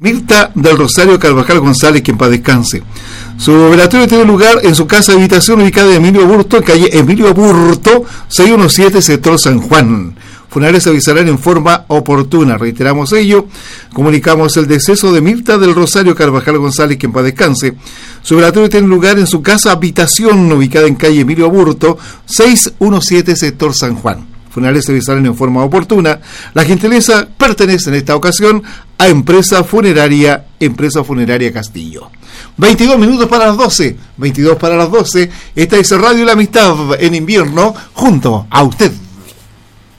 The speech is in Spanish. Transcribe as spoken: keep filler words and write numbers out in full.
Mirta del Rosario Carvajal González, que en paz descanse. Su velatorio tiene lugar en su casa de habitación ubicada en Emilio Burto, en calle Emilio Burto, seiscientos diecisiete, sector San Juan. Funerales se avisarán en forma oportuna. Reiteramos ello. Comunicamos el deceso de Mirta del Rosario Carvajal González, que en paz descanse. Su velatorio tiene lugar en su casa habitación ubicada en calle Emilio Burto, seiscientos diecisiete, sector San Juan. Funerales se avisarán en forma oportuna. La gentileza pertenece en esta ocasión a Empresa Funeraria, Empresa Funeraria Castillo. veintidós minutos para las doce. veintidós para las doce. Esta es Radio La Amistad en invierno, junto a usted.